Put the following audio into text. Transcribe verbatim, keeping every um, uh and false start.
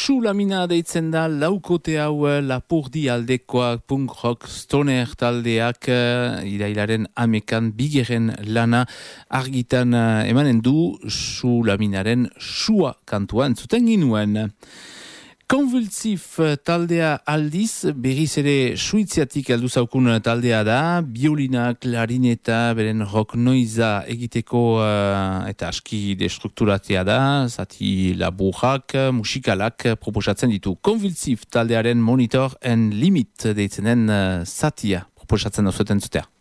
Su lamina deitzen da laukote hau Lapurdi aldekoa punk rock stoner taldeak irailaren amekan bigeren lana argitan emanen du su laminaren sua kantua entzuten ginuen. Konvulsif taldea aldiz, berriz ere suitziatik aldu zaukun taldea da, biolina, klarineta, beren rock noiza egiteko uh, eta aski destrukturatzea da, zati laburrak, musikalak proposatzen ditu. Konvulsif taldearen Monitor and Limit deitzenen uh, zatia proposatzen da zueten zutea.